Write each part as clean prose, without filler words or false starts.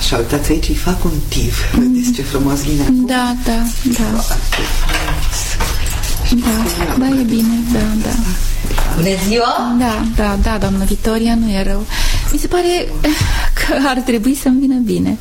Așa, uitați aici, îi fac un tiv. Vedeți ce frumos vine acum? Da. Da, e bine, da. Bună ziua! Da, doamnă Victoria, nu e rău. Mi se pare că ar trebui să-mi vină bine.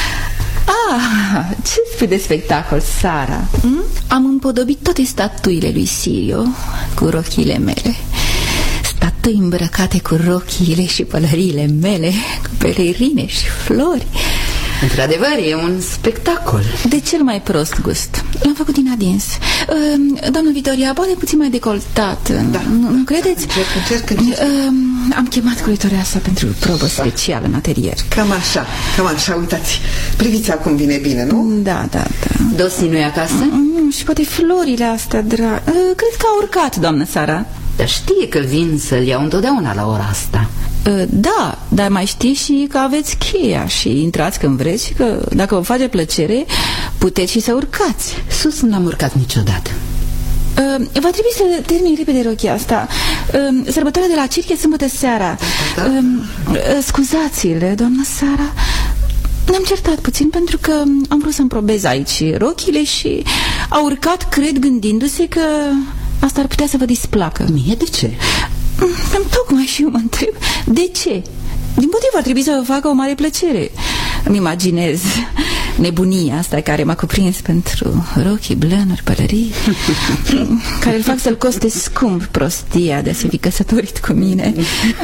Ce spui de spectacol, Sara? Am împodobit toate statuile lui Sirio cu rochiile mele. Statui îmbrăcate cu rochiile și pălăriile mele, cu pelerine și flori. Într-adevăr, e un spectacol. De cel mai prost gust. L-am făcut din adins. Doamnă Victoria, poate puțin mai decoltat. Da. Nu credeți? Încerc. Am chemat croitoreasa pentru probă specială în atelier. Cam așa, uitați. Priviți acum vine bine, nu? Da. Dosi nu e acasă? Și poate florile astea, cred că a urcat, doamnă Sara. Dar știe că vin să-l iau întotdeauna la ora asta. Da, dar mai știi și că aveți cheia și intrați când vreți și că dacă vă face plăcere puteți și să urcați. Sus nu l-am urcat niciodată. Va trebui să termin repede rochia asta. Sărbătoarea de la circ e sâmbătă seara. Scuzați-le, doamnă Sara. Ne-am certat puțin pentru că am vrut să-mi probez aici rochile și a urcat, cred, gândindu-se că asta ar putea să vă displacă. Mie de ce? Tocmai și eu mă întreb. De ce? Din motiv ar trebui să vă facă o mare plăcere. Îmi imaginez nebunia asta care m-a cuprins pentru rochii, blănuri, pălării care îl fac să-l coste scump prostia de a se fi căsătorit cu mine.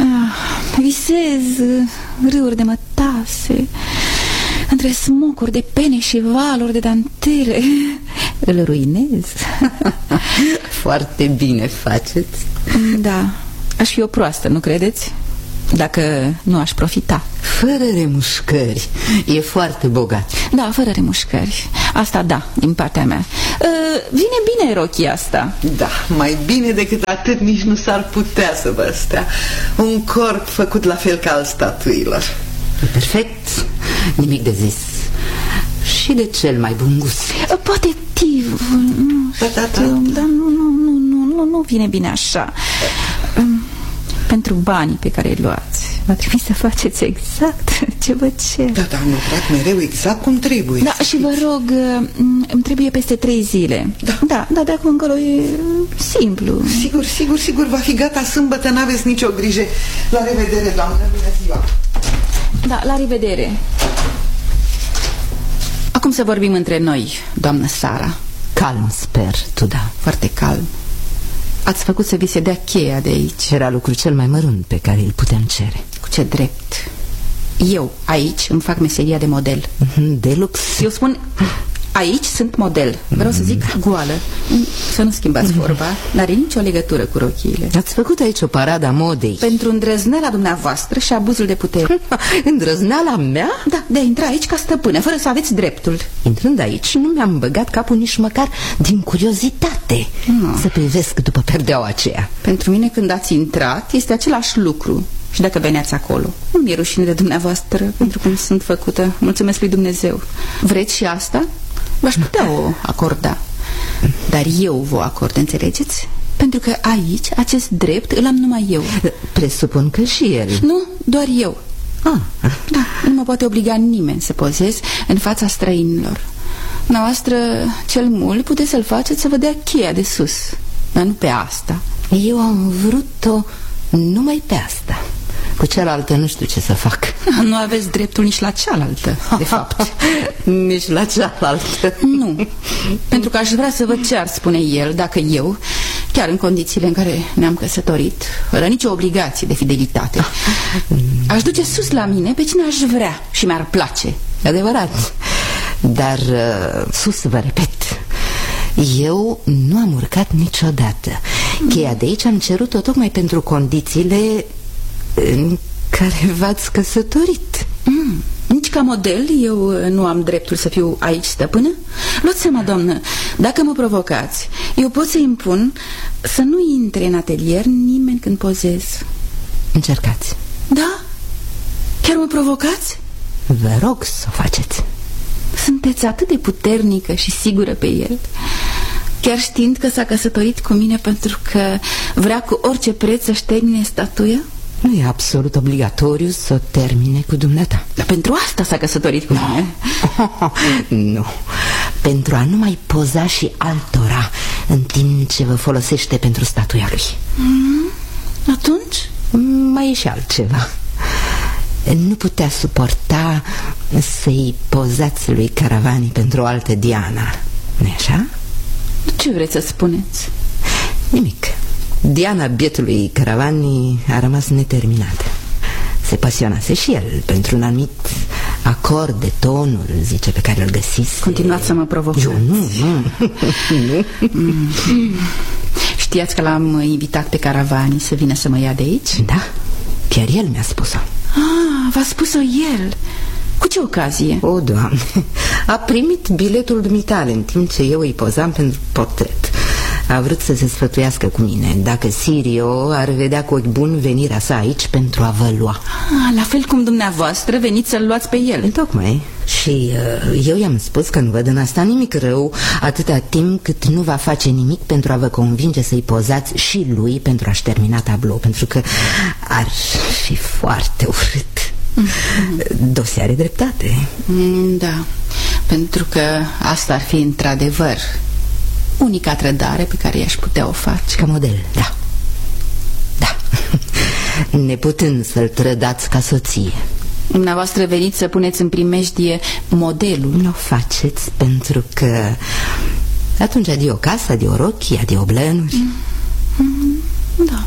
Visez râuri de mătase între smocuri de pene și valuri de dantele. Îl ruinez. Foarte bine faceți. Da, aș fi o proastă, nu credeți? Dacă nu aș profita. Fără remușcări. E foarte bogat. Da, fără remușcări. Asta da, din partea mea. Vine bine rochia asta. Da, mai bine decât atât nici nu s-ar putea să vă stea. Un corp făcut la fel ca al statuilor. E perfect. Nimic de zis. Și de cel mai bun gust. Poate tivul. Dar nu vine bine așa. Pentru banii pe care îi luați va trebui să faceți exact ce vă cer. Da, am lucrat mereu exact cum trebuie. Da, și vă rog, îmi trebuie peste 3 zile. Da, de acum încolo e simplu. Sigur, va fi gata sâmbătă, n-aveți nicio grijă. La revedere, doamnă, bună ziua. Da, la revedere. Acum să vorbim între noi, doamnă Sara. Calm, sper, tu da. Foarte calm. Ați făcut să vi se dea cheia de aici. Era lucrul cel mai mărunt pe care îl puteam cere. Cu ce drept? Eu aici îmi fac meseria de model. De lux. Eu spun, aici sunt model. Vreau să zic goală. Să nu schimbați vorba. N-are nicio legătură cu rochiile. Ați făcut aici o paradă a modei. Pentru îndrăzneala dumneavoastră și abuzul de putere. Îndrăzneala mea? Da, de a intra aici ca stăpână, fără să aveți dreptul. Intrând aici nu mi-am băgat capul nici măcar din curiozitate să privesc după perdeaua aceea. Pentru mine când ați intrat este același lucru. Și dacă veneați acolo, nu mi-e rușine de dumneavoastră pentru cum sunt făcută. Mulțumesc lui Dumnezeu. Vreți și asta? V-aș putea o acorda. Dar eu vă acord, înțelegeți? Pentru că aici acest drept îl am numai eu. Presupun că și el. Nu, doar eu. Da, nu mă poate obliga nimeni să pozez în fața străinilor. Dumneavoastră, cel mult, puteți să-l faceți să vă dea cheia de sus. Dar nu pe asta. Eu am vrut-o numai pe asta. Cu cealaltă nu știu ce să fac. Nu aveți dreptul nici la cealaltă, de fapt. Nici la cealaltă. Nu, pentru că aș vrea să vă cer, spune el, dacă eu, chiar în condițiile în care ne-am căsătorit, fără nicio obligație de fidelitate, aș duce sus la mine pe cine aș vrea și mi-ar place. Adevărat. Dar sus, vă repet, eu nu am urcat niciodată. Cheia de aici am cerut-o tocmai pentru condițiile în care v-ați căsătorit. Nici ca model eu nu am dreptul să fiu aici stăpână? Luați seama, doamnă, dacă mă provocați, eu pot să impun să nu intre în atelier nimeni când pozez. Încercați. Da? Chiar mă provocați? Vă rog să o faceți. Sunteți atât de puternică și sigură pe el, chiar știind că s-a căsătorit cu mine pentru că vrea cu orice preț să-și termine statuia? Nu e absolut obligatoriu să o termine cu dumneata. Dar pentru asta s-a căsătorit cu mine. Nu. Pentru a nu mai poza și altora în timp ce vă folosește pentru statuia lui. Atunci? Mai e și altceva. Nu putea suporta să-i pozați lui Caravani pentru o altă Diana. Nu-i așa? Ce vreți să spuneți? Nimic. Diana bietului Caravani a rămas neterminată. Se pasionase și el pentru un anumit acord de tonul, zice, pe care îl găsise. Continuați să mă provocați. Nu. Știați că l-am invitat pe Caravani să vină să mă ia de aici? Da, chiar el mi-a spus-o. V-a spus-o el? Cu ce ocazie? O, Doamne, a primit biletul dumitale în timp ce eu îi pozam pentru portret. A vrut să se sfătuiască cu mine dacă Sirio ar vedea cu ochi buni venirea sa aici pentru a vă lua. La fel cum dumneavoastră veniți să-l luați pe el. Tocmai. Și eu i-am spus că nu văd în asta nimic rău, atâta timp cât nu va face nimic pentru a vă convinge să-i pozați și lui pentru a-și termina tablou, pentru că ar fi foarte urât. Dosia are dreptate. Da, pentru că asta ar fi într-adevăr unica trădare pe care i-aș putea o face. Ca model, da. Da. Neputând să-l trădați ca soție. Dumneavoastră veniți să puneți în primejdie modelul. Nu o faceți pentru că atunci adio casa, adio rochii, adio blănuri. Da.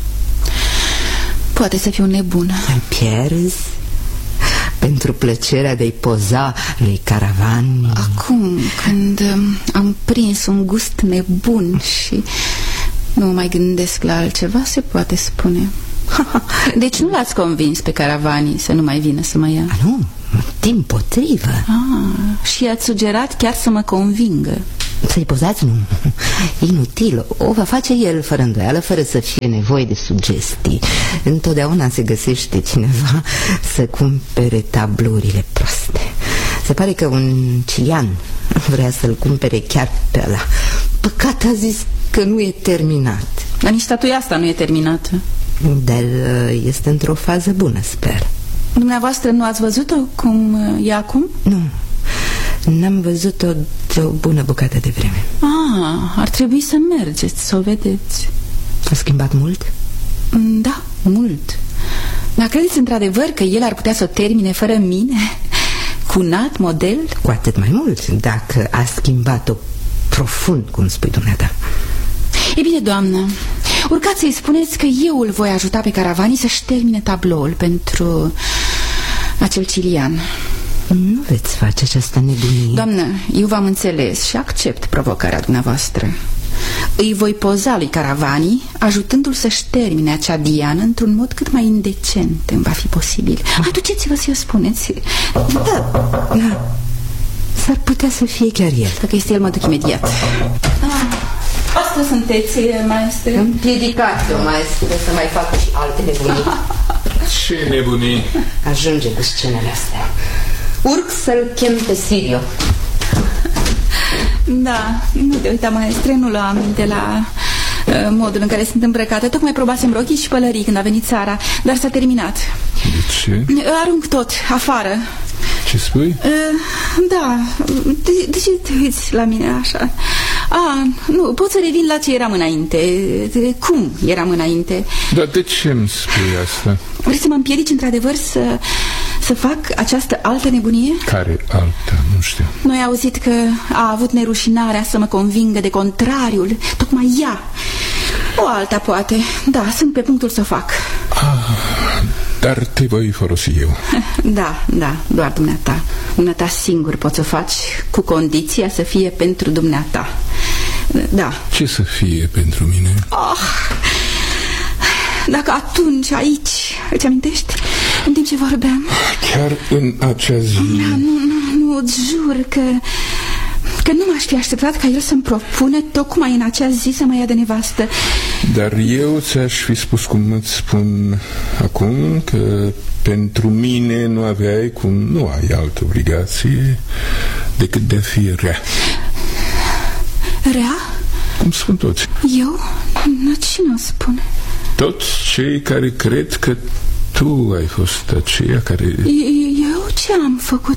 Poate să fiu nebună. Îmi pierzi pentru plăcerea de-i poza lui Caravani. Acum, când am prins un gust nebun și nu mă mai gândesc la altceva, se poate spune. Deci nu l-ați convins pe Caravani să nu mai vină să mă ia? Nu, dimpotrivă. Și i-ați sugerat chiar să mă convingă. Să-i pozați? Nu, inutil. O va face el fără îndoială, fără să fie nevoie de sugestii. Întotdeauna se găsește cineva să cumpere tablourile proaste. Se pare că un cilian vrea să-l cumpere chiar pe ăla. Păcat, a zis că nu e terminat. Dar nici statuia asta nu e terminată. Dar este într-o fază bună, sper. Dumneavoastră nu ați văzut-o cum e acum? Nu, n-am văzut-o de o bună bucată de vreme. Ar trebui să mergeți să o vedeți. A schimbat mult? Da, mult. Dar credeți într-adevăr că el ar putea să o termine fără mine? Cu un alt model? Cu atât mai mult, dacă a schimbat-o profund, cum spui dumneata. E bine, doamnă, urcați să-i spuneți că eu îl voi ajuta pe Caravani să-și termine tabloul pentru acel cilian. Nu veți face această nebunie. Doamnă, eu v-am înțeles și accept provocarea dumneavoastră. Îi voi poza lui Caravani, ajutându-l să-și termine acea Diana într-un mod cât mai indecent îmi va fi posibil. Duceți-vă să-i o spuneți. Da. S-ar putea să fie chiar el. Dacă este el, mă duc imediat. Asta sunteți, maestre? Împiedicați-o, maestre, să mai facă și alte nebunii. Ce nebunii? Ajunge cu scenele astea. Urc să-l chem pe Sirio. Da, nu te uita, maestre, nu lua aminte la modul în care sunt îmbrăcate. Tocmai probasem rochii și pălării când a venit țara, dar s-a terminat. De ce? Arunc tot, afară. Ce spui? Da, de ce te uiți la mine așa? Nu, pot să revin la ce eram înainte. Cum eram înainte? Dar de ce îmi spui asta? Vrei să mă împiedici într-adevăr să fac această altă nebunie? Care alta? Nu știu. Noi ai auzit că a avut nerușinarea să mă convingă de contrariul. Tocmai ea. O alta poate. Da, sunt pe punctul să o fac. Dar te voi folosi eu. Da, doar dumneata. Dumneata singur poți să o faci, cu condiția să fie pentru dumneata. Da. Ce să fie pentru mine? Dacă atunci, aici, îți amintești? În timp ce vorbeam. Chiar în acea zi? Nu, îți jur că nu m-aș fi așteptat ca el să-mi propună tocmai în acea zi să mă ia de nevastă. Dar eu ți-aș fi spus cum îți spun acum, că pentru mine nu aveai, cum nu ai altă obligație decât de a fi rea. Rea? Cum spun toți. Eu? Cine o spune? Toți cei care cred că Tu ai fost aceea care... Eu ce am făcut?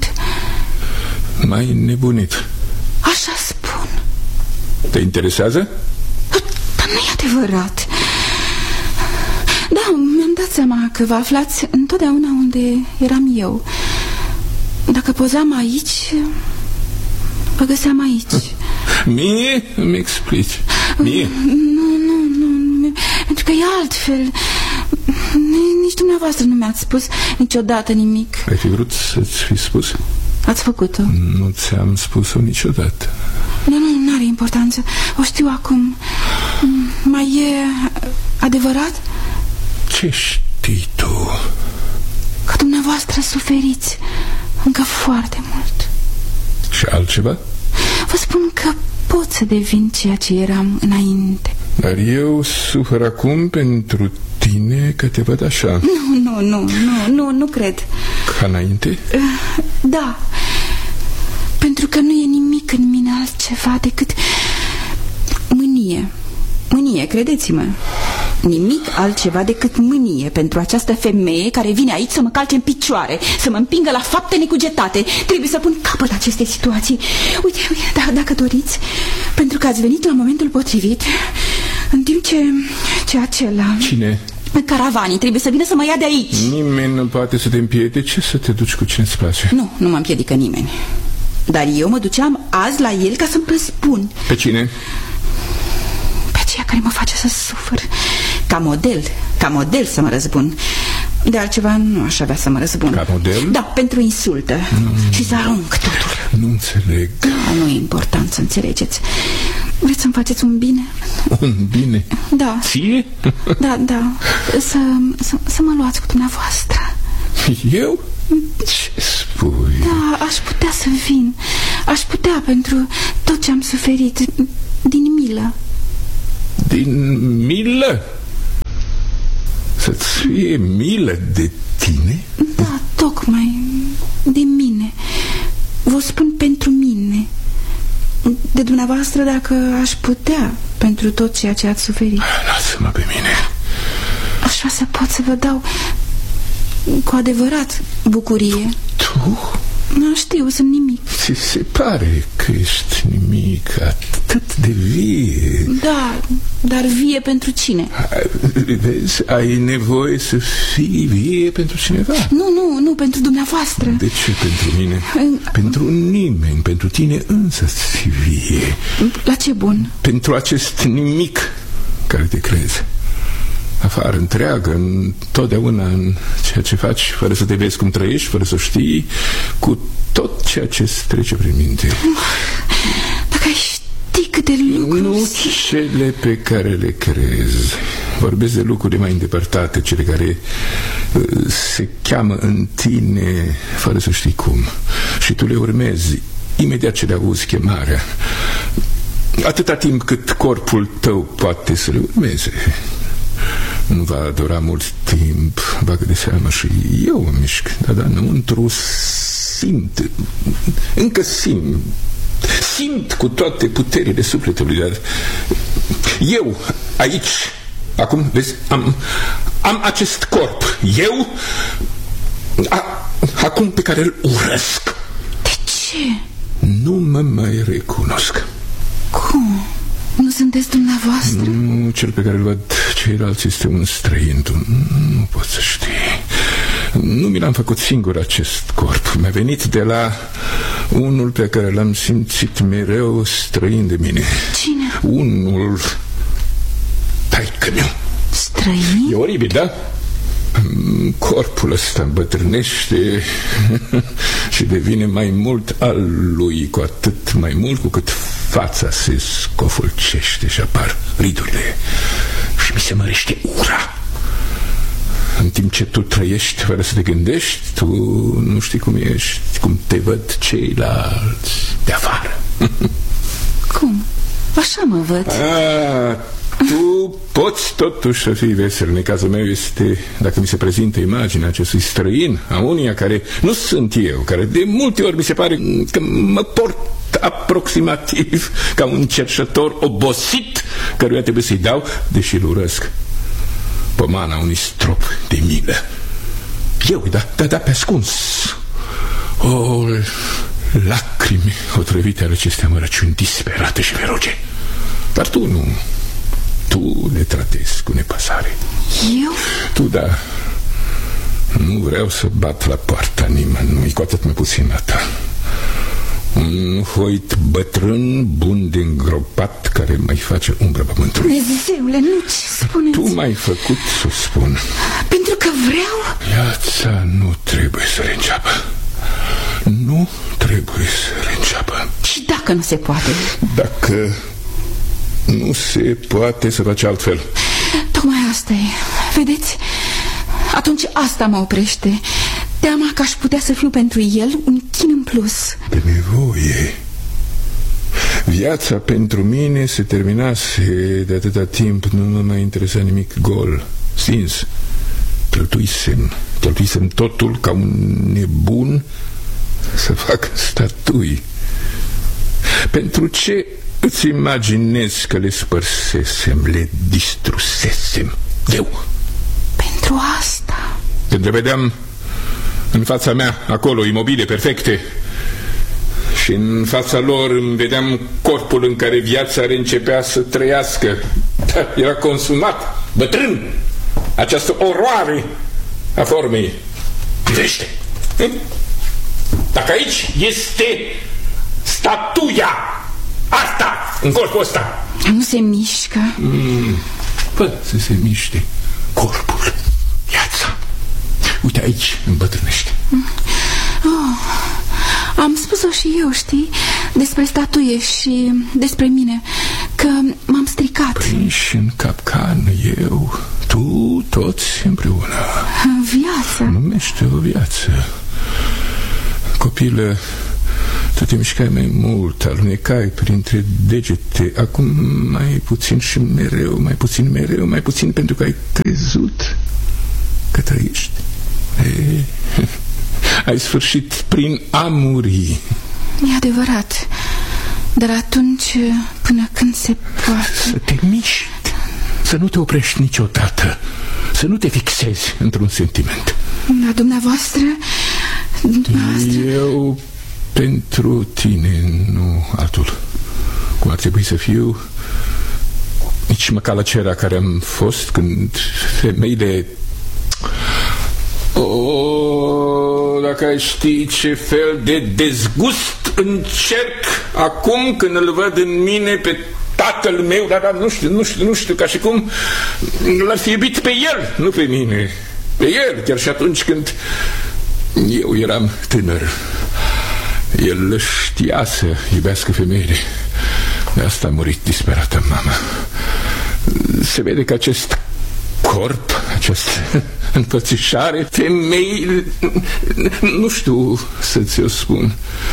M-ai nebunit. Așa spun. Te interesează? Dar nu e adevărat. Da, mi-am dat seama că vă aflați întotdeauna unde eram eu. Dacă pozam aici, vă găseam aici. Mie? Îmi explici. Mie? Nu, pentru că e altfel. Nici dumneavoastră nu mi-ați spus niciodată nimic. Ai fi vrut să-ți fi spus? Ați făcut-o? Nu ți-am spus-o niciodată. Nu are importanță. O știu acum. Mai e adevărat? Ce știi tu? Că dumneavoastră suferiți încă foarte mult. Și altceva? Vă spun că pot să devin ceea ce eram înainte. Dar eu sufer acum pentru tine că te văd așa. Nu cred. Ca înainte? Da. Pentru că nu e nimic în mine altceva decât mânie. Mânie, credeți-mă. Nimic altceva decât mânie pentru această femeie care vine aici să mă calce în picioare, să mă împingă la fapte necugetate. Trebuie să pun capăt acestei situații. Uite, dacă doriți, pentru că ați venit la momentul potrivit, în timp ce acela... Cine? Caravanii trebuie să vină să mă ia de aici. Nimeni nu poate să te împiedice să te duci cu cine-ți place. Nu mă împiedică nimeni. Dar eu mă duceam azi la el ca să-mi răspund. Pe cine? Pe aceea care mă face să sufăr. Ca model să mă răzbun. De altceva nu aș avea să mă răzbun. Ca model? Da, pentru insultă. Și să arunc totul. Nu înțeleg. Nu e important să înțelegeți. Vreți să-mi faceți un bine? Un bine? Da. Ție? Da. Să mă luați cu dumneavoastră. Eu? Ce spui? Da, aș putea să vin. Aș putea pentru tot ce am suferit. Din milă. Din milă? Să-ți fie milă de tine? Da, tocmai de mine. Vă spun pentru mine. De dumneavoastră dacă aș putea, pentru tot ceea ce ați suferit. Lasă-mă pe mine. Aș vrea să pot să vă dau cu adevărat bucurie. Tu? Nu știu, sunt nimic. Ți se pare că ești nimic atât de vie? Da, dar vie pentru cine? Vezi, ai nevoie să fii vie pentru cineva. Nu, pentru dumneavoastră. De ce pentru mine? Pentru nimeni, pentru tine însă-ți vie. La ce bun? Pentru acest nimic care te crezi. Afară întreagă, întotdeauna în ceea ce faci, fără să te vezi cum trăiești, fără să știi, cu tot ceea ce îți trece prin minte. Dacă ai ști câte lucruri... Nu cele pe care le crezi. Vorbesc de lucruri mai îndepărtate, cele care se cheamă în tine fără să știi cum. Și tu le urmezi imediat ce le auzi chemarea. Atâta timp cât corpul tău poate să le urmeze. Nu va dura mult timp, bagă de seamă și eu mă mișc, dar înăuntru simt, încă simt cu toate puterile sufletului, dar eu aici, acum, vezi, am acest corp, eu, acum pe care îl urăsc. De ce? Nu mă mai recunosc. Cum? Nu sunteți dumneavoastră? Nu, cel pe care îl văd ceilalți este un străin. Tu nu poți să știi. Nu mi l-am făcut singur acest corp. Mi-a venit de la unul pe care l-am simțit mereu străin de mine. Cine? Unul taică-miu. Străin? E oribil, da? Corpul ăsta îmbătrânește și devine mai mult al lui, cu atât mai mult cu cât fața se scofulcește și apar ridurile și mi se mărește ura. În timp ce tu trăiești fără să te gândești, tu nu știi cum ești, cum te văd ceilalți de afară. Cum? Așa mă văd. Tu poți totuși să fii vesel. În cazul meu este, dacă mi se prezintă imaginea acestui străin, a unia care nu sunt eu, care de multe ori mi se pare că mă port aproximativ ca un cerșător obosit căruia trebuie să-i dau, deși îl urăsc, pomana unui strop de milă. Eu, da, pe ascuns. O, lacrimi otrăvite ale acestea mărăciuni disperate și feroce. Dar tu nu. Tu le tratezi cu nepăsare. Eu? Tu, da. Nu vreau să bat la poarta nimănui, cu atât mai puțin a ta. Un hoit bătrân, bun de îngropat, care mai face umbră pământului. Dumnezeule, nu, ce spuneți? Tu m-ai făcut să spun. Pentru că vreau? Viața nu trebuie să reînceapă. Nu trebuie să reînceapă. Și dacă nu se poate? Dacă nu se poate să faci altfel. Tocmai asta e. Vedeți? Atunci asta mă oprește. Teama că aș putea să fiu pentru el un chin în plus. De nevoie. Viața pentru mine se terminase de atâta timp. Nu mă mai interesa nimic gol, stins. Cheltuisem totul ca un nebun să fac statui. Pentru ce îți imaginezi că le spărsesem, le distrusesem? Eu. Pentru asta. Când le vedeam în fața mea, acolo, imobile, perfecte, și în fața lor îmi vedeam corpul în care viața reîncepea să trăiască. Era consumat, bătrân. Această oroare a formei. Privește. Dacă aici este statuia asta, în corpul ăsta, nu se mișcă. Fă să se miște corpul, viața. Uite aici, îmbătrânește. Am spus-o și eu, știi, despre statuie și despre mine, că m-am stricat. Prinși în capcană, eu, tu, toți împreună. Viața. Numește o viață. Copilă, tu te mișcai mai mult, alunecai printre degete. Acum mai puțin și mereu, mai puțin mereu, mai puțin, pentru că ai crezut că trăiești. Ai sfârșit prin a muri. E adevărat. Dar atunci, până când se poate... Să te miști, să nu te oprești niciodată, să nu te fixezi într-un sentiment. La dumneavoastră... Eu pentru tine, nu altul. Cum ar trebui să fiu, nici măcar la cerea care am fost când femeile... Dacă ai ști ce fel de dezgust încerc acum când îl văd în mine pe tatăl meu, dar nu știu, ca și cum l-ar fi iubit pe el, nu pe mine. Pe el, chiar și atunci când eu eram tânăr. El știa să iubească femeile. De asta a murit disperată mama. Se vede că acest corp, această înfățișare, femei, nu știu să ți-o spun.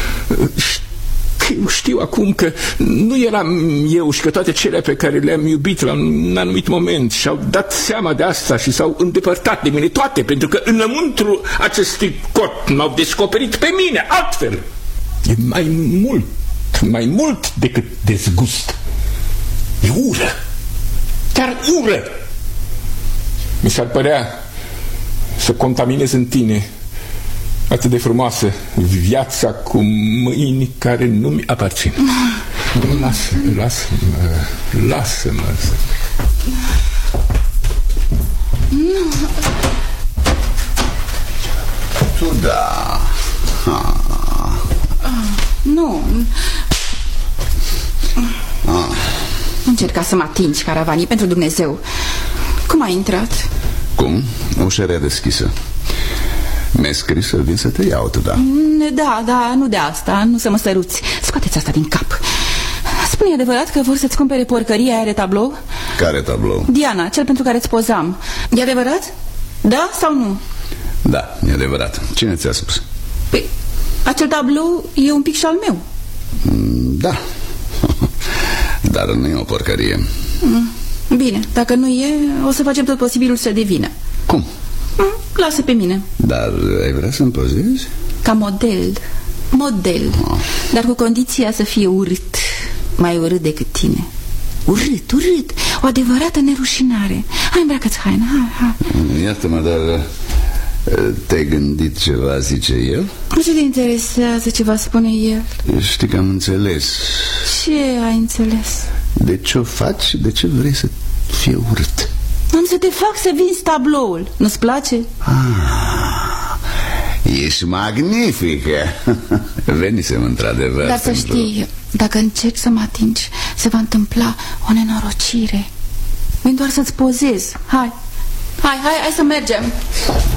Știu acum că nu eram eu și că toate cele pe care le-am iubit la un anumit moment și-au dat seama de asta și s-au îndepărtat de mine toate, pentru că înăuntru acestui corp m-au descoperit pe mine altfel. E mai mult decât dezgust. E ură. Chiar ură. Mi s-ar părea să contaminez în tine atât de frumoasă viața cu mâini care nu mi aparțin. Lasă-mă. Nu. Tu da. Nu. Nu încerca să mă atingi, Caravani, pentru Dumnezeu. Cum ai intrat? Cum? Ușa era deschisă. Mi-ai scris să vin să te iau, tu da. Da, nu de asta, nu să mă săruți. Scoateți asta din cap. Spune, e adevărat că vor să-ți cumpere porcăria aia de tablou? Care tablou? Diana, cel pentru care îți pozam. E adevărat? Da sau nu? Da, e adevărat. Cine ți-a spus? Păi, acel tablou e un pic și al meu. Da. Dar nu e o porcărie. Bine, dacă nu e, o să facem tot posibilul să devină. Cum? Lasă pe mine. Dar ai vrea să-mi pozezi? Ca model. Dar cu condiția să fie urât. Mai urât decât tine. Urât. O adevărată nerușinare. Hai, îmbracă-ți haina, hai. Iartă-mă, dar Te-ai gândit ce va zice el? Nu te interesează ce va spune el. Știi că am înțeles. Ce ai înțeles? De ce o faci? De ce vrei să fie urât? Am să te fac să vinzi tabloul. Nu-ți place? Ești magnifică. Venisem într-adevăr. Dar să știi, dacă încerci să mă atingi, se va întâmpla o nenorocire. Vin doar să-ți pozez. Hai să mergem.